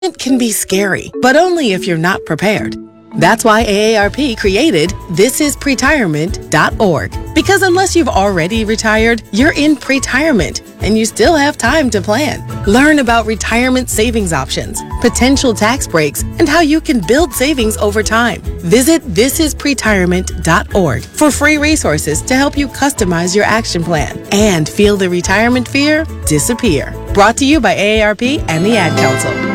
It can be scary, but only if you're not prepared. That's why AARP created thisispretirement.org. Because unless you've already retired, you're in pretirement, and you still have time to plan. Learn about retirement savings options, potential tax breaks, and how you can build savings over time. Visit thisispretirement.org for free resources to help you customize your action plan and feel the retirement fear disappear. Brought to you by AARP and the Ad Council.